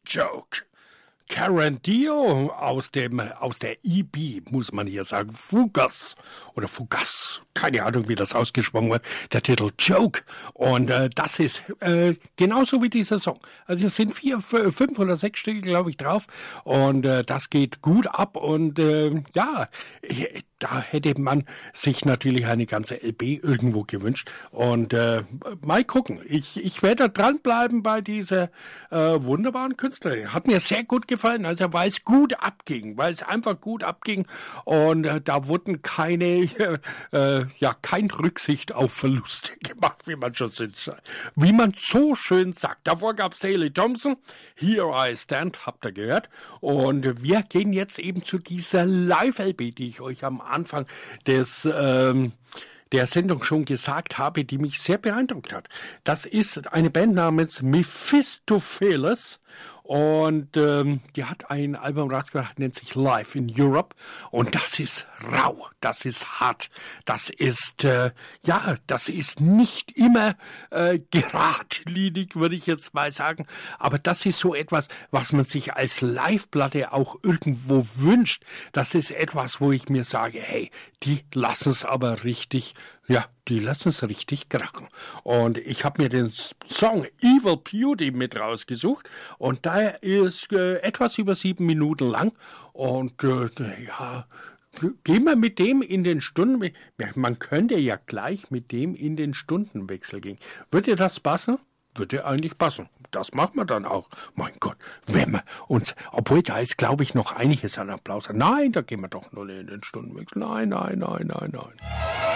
Joke. Karen Dio aus der EP, muss man hier sagen, Fugas oder Fugas, keine Ahnung, wie das ausgesprochen wird, der Titel Joke. Und das ist genauso wie dieser Song. Also es sind 4, 5 oder 6 Stücke, glaube ich, drauf. Und das geht gut ab. Und ja, da hätte man sich natürlich eine ganze LP irgendwo gewünscht. Und mal gucken. Ich werde dranbleiben bei dieser wunderbaren Künstlerin. Hat mir sehr gut gefallen. Also weil es gut abging, weil es einfach gut abging. Und da wurden kein Rücksicht auf Verluste gemacht, wie man so schön sagt. Davor gab es Haley Thompson, Here I Stand, habt ihr gehört. Und wir gehen jetzt eben zu dieser Live-LP, die ich euch am Anfang der Sendung schon gesagt habe, die mich sehr beeindruckt hat. Das ist eine Band namens Mephistopheles. Und die hat ein Album rausgebracht, nennt sich Live in Europe. Und das ist rau, das ist hart, das ist, das ist nicht immer geradlinig, würde ich jetzt mal sagen. Aber das ist so etwas, was man sich als Live-Platte auch irgendwo wünscht. Das ist etwas, wo ich mir sage, hey, die lassen es aber richtig, die lassen es richtig krachen. Und ich habe mir den Song Evil Beauty mit rausgesucht. Und der ist etwas über 7 Minuten lang. Und gehen wir mit dem in den Stunden... Man könnte ja gleich mit dem in den Stundenwechsel gehen. Würde das passen? Würde eigentlich passen. Das machen wir dann auch. Mein Gott, wenn wir uns... Obwohl, da ist, glaube ich, noch einiges an Applaus. Nein, da gehen wir doch nur in den Stundenwechsel. Nein.